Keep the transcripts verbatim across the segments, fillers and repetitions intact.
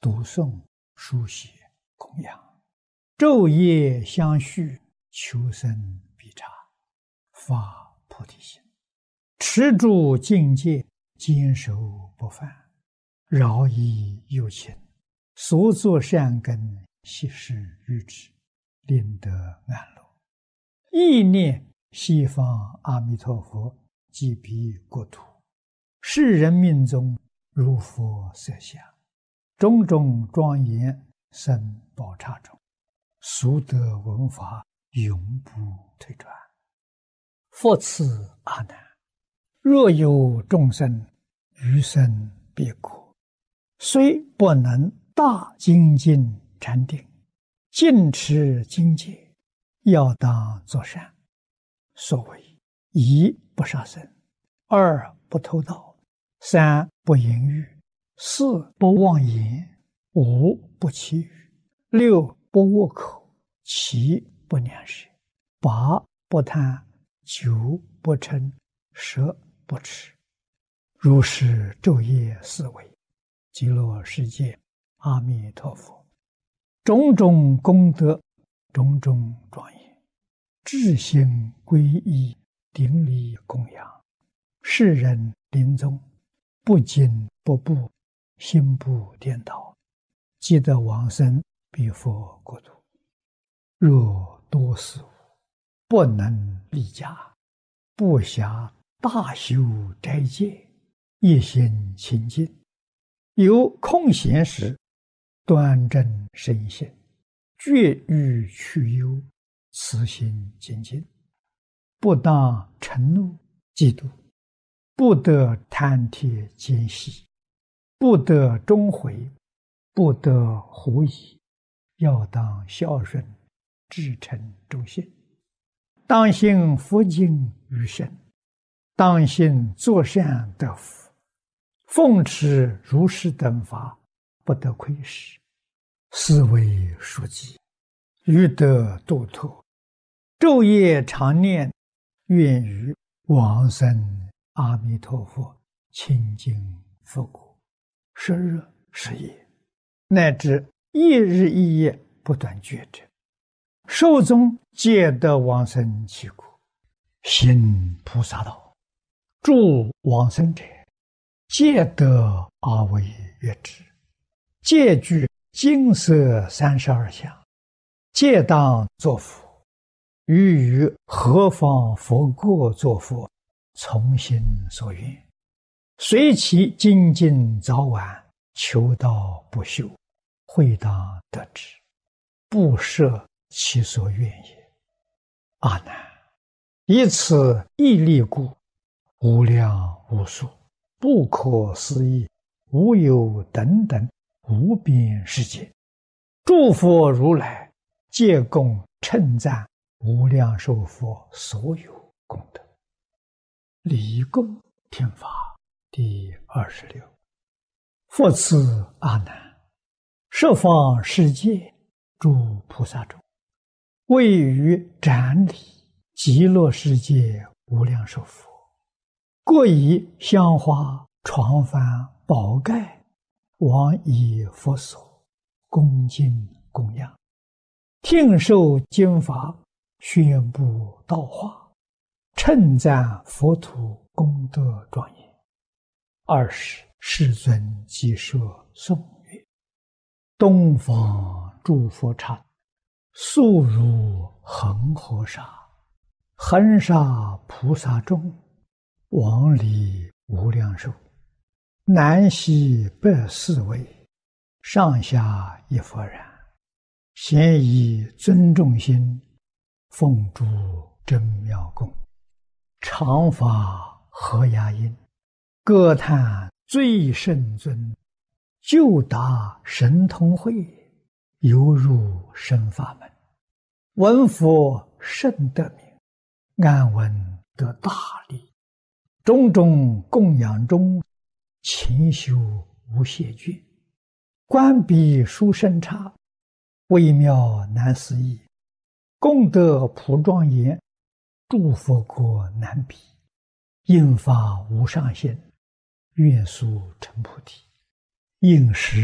读诵、书写、供养，昼夜相续，求生必察，发菩提心，持住境界，坚守不犯，饶益有情，所作善根，悉施于之，令得安乐。意念西方阿弥陀佛即彼国土，世人命中如佛色相，种种庄严生宝刹中，俗得闻法永不退转。复次阿难，若有众生余生彼国，虽不能大精进禅定，尽持精戒，要当作善。所谓一不杀生，二不偷盗，三不淫欲，四不妄言，五不绮语，六不恶口，七不两舌，八不贪，九不嗔，十不痴。如是昼夜思维，极乐世界阿弥陀佛种种功德，种种庄严，至心皈依，顶礼供养，世人临终不惊不怖，心不颠倒，即得往生彼佛国土。若多事物不能立家，不暇大修斋戒，一心清净，有空闲时端正身心，绝欲去忧，慈心精进，不当嗔怒嫉妒，不得贪帖奸细，不得终悔，不得狐疑，要当孝顺，至诚忠信，当信佛经于身，当信作善得福，奉持如是等法，不得亏失，思维书记，欲得度脱，昼夜常念，愿于往生阿弥陀佛清净佛国，十日十夜，乃至一日一夜不断觉者，寿终皆得往生其国。行菩萨道，助往生者，皆得阿惟越致，皆具金色三十二相，皆当作佛。于于何方佛国作佛，从心所愿，随其精进早晚，求道不休，会当得之，不设其所愿也。阿难，以此毅力故，无量无数，不可思议，无有等等无边世界，诸佛如来皆共称赞无量寿佛所有功德。礼供听法第二十六。复次阿难，十方世界诸菩萨中，位于展礼极乐世界无量寿佛，各以香花、床幡、宝盖往以佛所，恭敬供养，听受经法，宣布道化，称赞佛土功德庄严。二是世尊即说颂曰：东方诸佛刹，速如恒河沙，恒沙菩萨众，往礼无量寿，南西北四围，上下一佛然，咸以尊重心，奉诸真妙供，常发和雅音，歌叹最圣尊，就达神通会，犹入生法门，闻佛甚得名，安闻得大利，种种供养中，勤修无懈倦，观彼殊胜刹，微妙难思议，功德普庄严，诸佛国难比，应发无上限，愿速成菩提，应时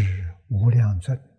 无量尊